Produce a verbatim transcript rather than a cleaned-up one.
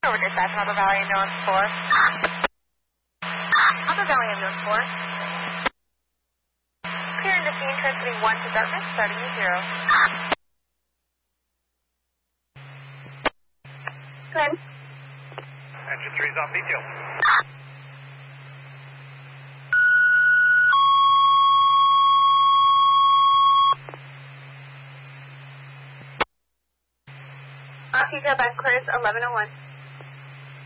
Over dispatch, Upper Valley Ambulance four. Upper Valley Ambulance four. Clearing the scene, transmitting one to Dartmouth, starting at zero. Glenn. Engine three's on detail. Off detail back clears eleven oh one.